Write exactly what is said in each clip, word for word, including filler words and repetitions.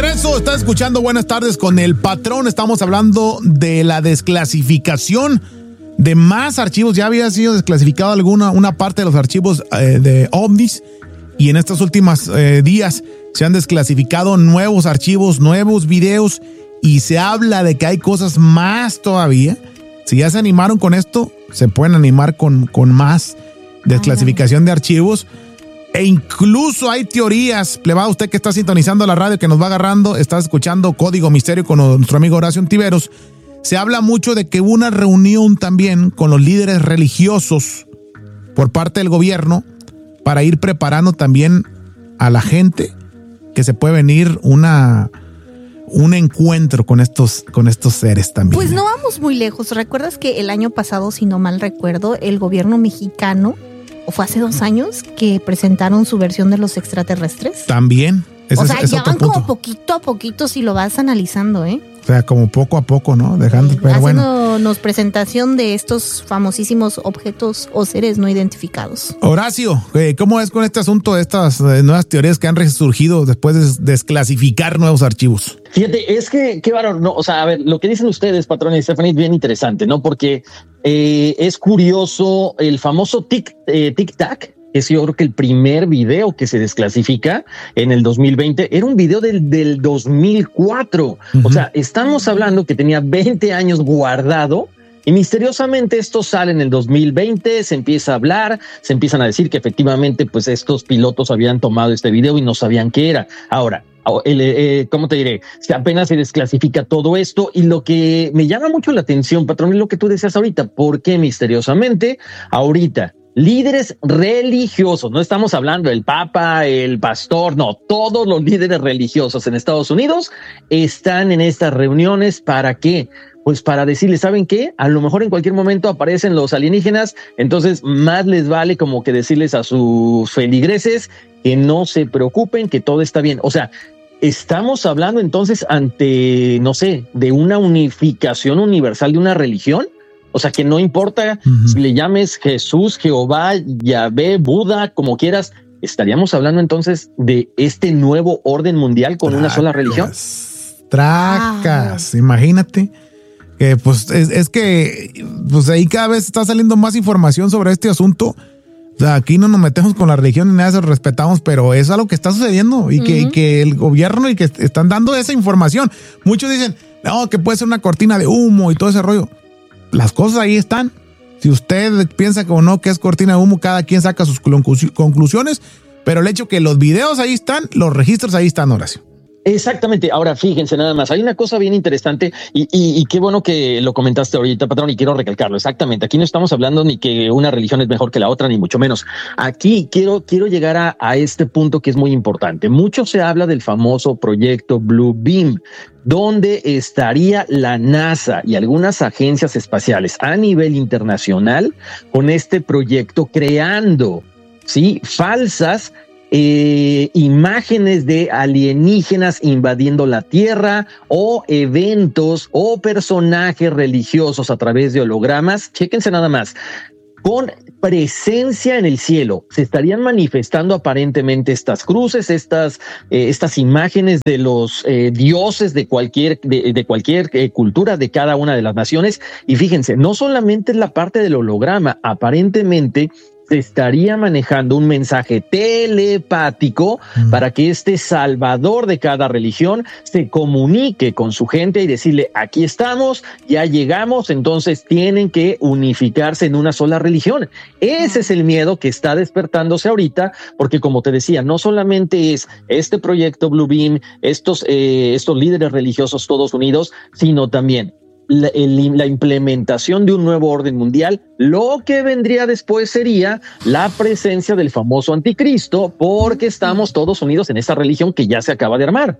regreso, estás escuchando Buenas Tardes con el Patrón. Estamos hablando de la desclasificación de más archivos. Ya había sido desclasificado alguna una parte de los archivos eh, de ovnis, y en estos últimos eh, días se han desclasificado nuevos archivos, nuevos videos, y se habla de que hay cosas más todavía. Si ya se animaron con esto, se pueden animar con, con más desclasificación de archivos. E incluso hay teorías, plebado, usted que está sintonizando la radio, que nos va agarrando, está escuchando Código Misterio con nuestro amigo Horacio Ontiveros. Se habla mucho de que hubo una reunión también con los líderes religiosos por parte del gobierno para ir preparando también a la gente que se puede venir una, un encuentro con estos, con estos seres también. Pues no vamos muy lejos. ¿Recuerdas que el año pasado, si no mal recuerdo, el gobierno mexicano, o fue hace dos años, que presentaron su versión de los extraterrestres? También. Ese o sea, es, es ya van punto. como poquito a poquito si lo vas analizando, ¿eh? O sea, como poco a poco, ¿no? Dejando, Sí, pero bueno. haciéndonos presentación de estos famosísimos objetos o seres no identificados. Horacio, ¿cómo es con este asunto de estas nuevas teorías que han resurgido después de desclasificar nuevos archivos? Fíjate, es que, qué valor, no, o sea, a ver, lo que dicen ustedes, Patrón y Stephanie, es bien interesante, ¿no? Porque eh, es curioso el famoso tic, eh, tic-tac. Es yo creo que el primer video que se desclasifica en el dos mil veinte era un video del, del dos mil cuatro. Uh-huh. O sea, estamos hablando que tenía veinte años guardado y misteriosamente esto sale en el dos mil veinte, se empieza a hablar, se empiezan a decir que efectivamente pues estos pilotos habían tomado este video y no sabían qué era. Ahora, el, eh, ¿cómo te diré? Apenas se desclasifica todo esto y lo que me llama mucho la atención, Patrón, es lo que tú decías ahorita. ¿Por qué misteriosamente ahorita líderes religiosos, no estamos hablando del Papa, el pastor, no, todos los líderes religiosos en Estados Unidos están en estas reuniones? ¿Para qué? Pues para decirles, ¿saben qué? A lo mejor en cualquier momento aparecen los alienígenas, entonces más les vale como que decirles a sus feligreses que no se preocupen, que todo está bien. O sea, estamos hablando entonces ante, no sé, de una unificación universal de una religión. O sea, que no importa uh-huh. si le llames Jesús, Jehová, Yahvé, Buda, como quieras, estaríamos hablando entonces de este nuevo orden mundial con tracas, una sola religión. Tracas, ah. Imagínate. Que pues es, es que pues ahí cada vez está saliendo más información sobre este asunto. O sea, aquí no nos metemos con la religión ni nada de eso, respetamos, pero es algo que está sucediendo y, uh-huh. que, y que el gobierno y que están dando esa información. Muchos dicen, no, que puede ser una cortina de humo y todo ese rollo. Las cosas ahí están. Si usted piensa que o no que es cortina de humo, cada quien saca sus conclusiones, pero el hecho que los videos ahí están, los registros ahí están, Horacio. Exactamente. Ahora, fíjense nada más, hay una cosa bien interesante y, y, y qué bueno que lo comentaste ahorita, Patrón, y quiero recalcarlo. Exactamente. Aquí no estamos hablando ni que una religión es mejor que la otra, ni mucho menos. Aquí quiero, quiero llegar a, a este punto que es muy importante. Mucho se habla del famoso proyecto Blue Beam, donde estaría la NASA y algunas agencias espaciales a nivel internacional con este proyecto creando, ¿sí?, falsas Eh, imágenes de alienígenas invadiendo la Tierra o eventos o personajes religiosos a través de hologramas. Chéquense nada más. Con presencia en el cielo, se estarían manifestando aparentemente estas cruces, estas, eh, estas imágenes de los eh, dioses de cualquier, de, de cualquier eh, cultura de cada una de las naciones. Y fíjense, no solamente es la parte del holograma, aparentemente se estaría manejando un mensaje telepático mm. para que este salvador de cada religión se comunique con su gente y decirle, aquí estamos, ya llegamos, entonces tienen que unificarse en una sola religión. Ese es el miedo que está despertándose ahorita, porque como te decía, no solamente es este proyecto Blue Beam, estos, eh, estos líderes religiosos todos unidos, sino también La, el, la implementación de un nuevo orden mundial. Lo que vendría después sería la presencia del famoso anticristo, porque estamos todos unidos en esta religión que ya se acaba de armar.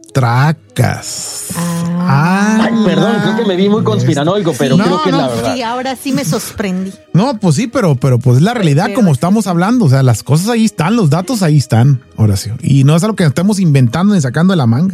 Tracas. Ah. Ay, perdón, creo que me vi muy conspiranoico, pero no, creo que no, es la verdad. Sí, ahora sí me sorprendí. No, pues sí, pero, pero pues es la realidad pero, como estamos hablando. O sea, las cosas ahí están, los datos ahí están, Horacio. Y no es algo que estemos inventando ni sacando de la manga.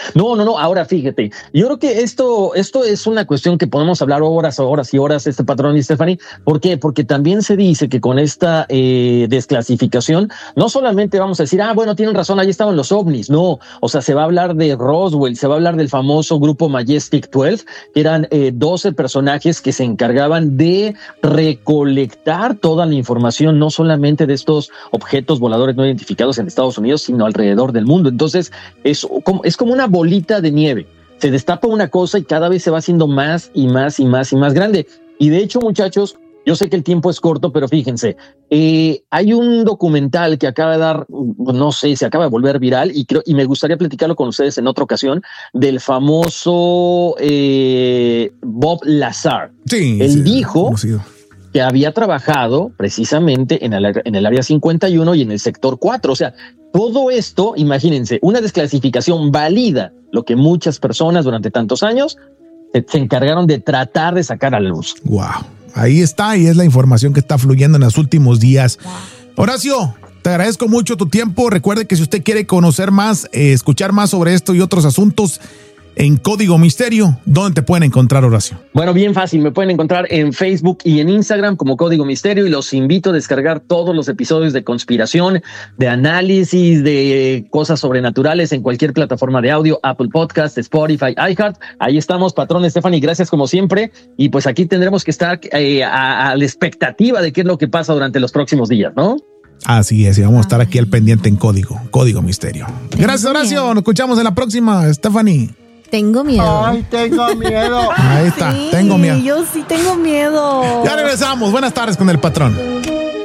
No, no, no. Ahora fíjate, yo creo que esto, esto es una cuestión que podemos hablar horas, horas y horas, este patrón y Stephanie. ¿Por qué? Porque también se dice que con esta eh, desclasificación, no solamente vamos a decir, ah, bueno, tienen razón, ahí estaban los ovnis. No, o sea, se va a hablar de Roswell, se va a hablar del famoso grupo Majestic doce, que eran eh, doce personajes que se encargaban de recolectar toda la información, no solamente de estos objetos voladores no identificados en Estados Unidos, sino alrededor del mundo. Entonces, es como, es como una bolita de nieve. Se destapa una cosa y cada vez se va haciendo más y más y más y más grande. Y de hecho, muchachos, yo sé que el tiempo es corto, pero fíjense, eh, hay un documental que acaba de dar, no sé, se acaba de volver viral y creo, y me gustaría platicarlo con ustedes en otra ocasión, del famoso eh, Bob Lazar. Sí. Él sí, dijo conocido. que había trabajado precisamente en el, en el área cincuenta y uno y en el sector cuatro. O sea, todo esto, imagínense, una desclasificación valida lo que muchas personas durante tantos años se, se encargaron de tratar de sacar a la luz. Wow. Ahí está, y es la información que está fluyendo en los últimos días. Horacio, te agradezco mucho tu tiempo. Recuerde que si usted quiere conocer más, eh, escuchar más sobre esto y otros asuntos, en Código Misterio, ¿dónde te pueden encontrar, Horacio? Bueno, bien fácil, me pueden encontrar en Facebook y en Instagram como Código Misterio, y los invito a descargar todos los episodios de conspiración, de análisis, de cosas sobrenaturales en cualquier plataforma de audio, Apple Podcast, Spotify, iHeart. Ahí estamos, patrón Stephanie, gracias como siempre, y pues aquí tendremos que estar eh, a, a la expectativa de qué es lo que pasa durante los próximos días, ¿no? Así es, y vamos a estar aquí al pendiente en Código, Código Misterio. Gracias, Horacio, nos escuchamos en la próxima, Stephanie. Tengo miedo. Ay, tengo miedo. Ahí está, Sí, tengo miedo. Yo sí tengo miedo. Ya regresamos. Buenas tardes con el patrón.